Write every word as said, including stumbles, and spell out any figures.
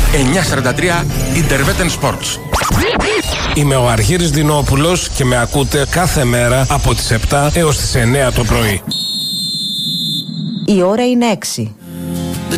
εννιακόσια σαράντα τρία Interveten Sports. Είμαι ο Αργύρης Δινόπουλος και με ακούτε κάθε μέρα από τις επτά έως τις εννέα το πρωί. Η ώρα είναι έξι.